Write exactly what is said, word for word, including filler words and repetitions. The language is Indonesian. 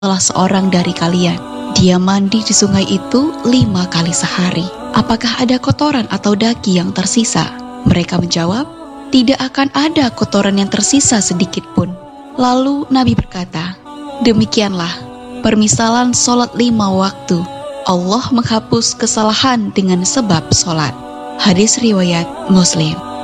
salah seorang dari kalian. Dia mandi di sungai itu lima kali sehari. Apakah ada kotoran atau daki yang tersisa? Mereka menjawab, tidak akan ada kotoran yang tersisa sedikit pun. Lalu Nabi berkata, demikianlah permisalan sholat lima waktu. Allah menghapus kesalahan dengan sebab sholat. Hadis riwayat Muslim.